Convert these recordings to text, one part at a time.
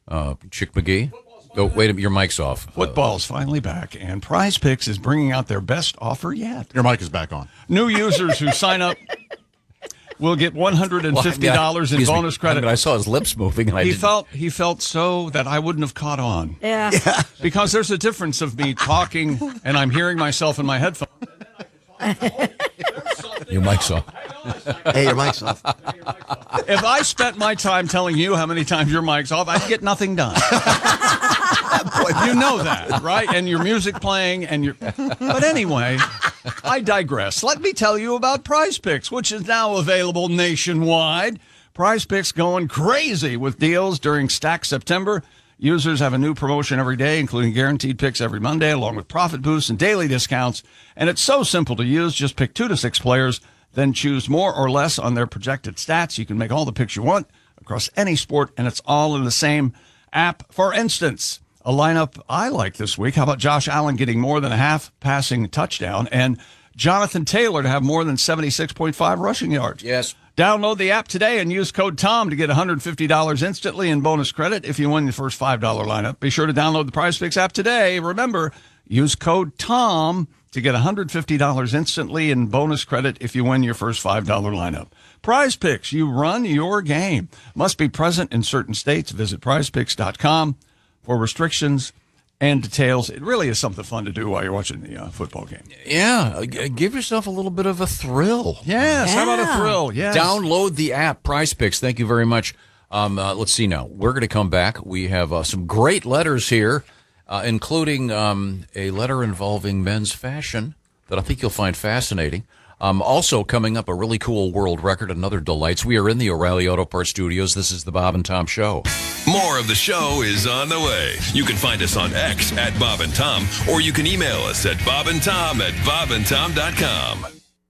Chick McGee. Oh, wait a minute, your mic's off. Football's finally back, and Prize Picks is bringing out their best offer yet. Your mic is back on. New users who sign up will get $150 in bonus credit. I saw his lips moving, and he felt so that I wouldn't have caught on. Yeah. Because there's a difference of me talking and I'm hearing myself in my headphones. Your mic's off. Hey, your mic's off. If I spent my time telling you how many times your mic's off, I'd get nothing done. You know that, right? And your music playing and your... But anyway, I digress. Let me tell you about Prize Picks, which is now available nationwide. Prize Picks going crazy with deals during Stack September. Users have a new promotion every day, including guaranteed picks every Monday, along with profit boosts and daily discounts. And it's so simple to use. Just pick 2 to 6 players, then choose more or less on their projected stats. You can make all the picks you want across any sport, and it's all in the same app. For instance, a lineup I like this week. How about Josh Allen getting more than a half passing touchdown and Jonathan Taylor to have more than 76.5 rushing yards? Yes. Download the app today and use code TOM to get $150 instantly in bonus credit if you win the first $5 lineup. Be sure to download the Prize Picks app today. Remember, use code TOM to get $150 instantly in bonus credit if you win your first $5 lineup. Prize Picks, you run your game. Must be present in certain states. Visit prizepicks.com for restrictions and details. It really is something fun to do while you're watching the football game. Yeah, give yourself a little bit of a thrill. Yes, how about a thrill? Yes. Download the app, Prize Picks. Thank you very much. Let's see now. We're going to come back. We have some great letters here, including a letter involving men's fashion that I think you'll find fascinating. Also coming up, a really cool world record, another delights. We are in the O'Reilly Auto Parts Studios. This is the Bob and Tom Show. More of the show is on the way. You can find us on X at Bob and Tom, or you can email us at bobandtom@bobandtom.com.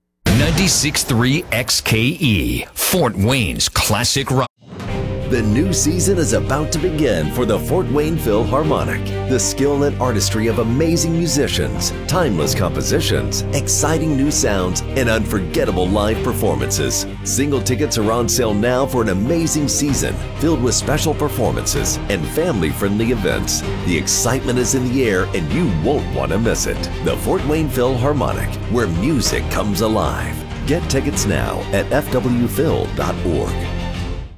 96.3 XKE, Fort Wayne's classic rock. The new season is about to begin for the Fort Wayne Philharmonic. The skill and artistry of amazing musicians, timeless compositions, exciting new sounds, and unforgettable live performances. Single tickets are on sale now for an amazing season filled with special performances and family-friendly events. The excitement is in the air and you won't want to miss it. The Fort Wayne Philharmonic, where music comes alive. Get tickets now at fwphil.org.